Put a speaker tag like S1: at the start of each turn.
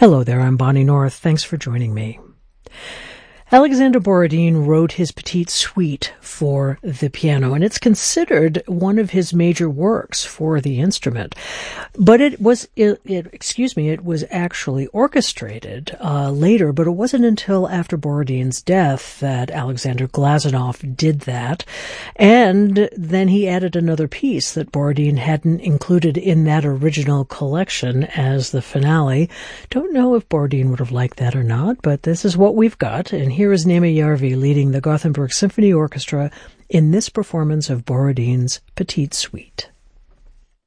S1: Hello there, I'm Bonnie North. Thanks for joining me. Alexander Borodin wrote his Petite Suite for the piano, and it's considered one of his major works for the instrument. But it was actually orchestrated later, but it wasn't until after Borodin's death that Alexander Glazunov did that. And then he added another piece that Borodin hadn't included in that original collection as the finale. Don't know if Borodin would have liked that or not, but this is what we've got. And here is Naima Järvi leading the Gothenburg Symphony Orchestra in this performance of Borodin's Petite Suite.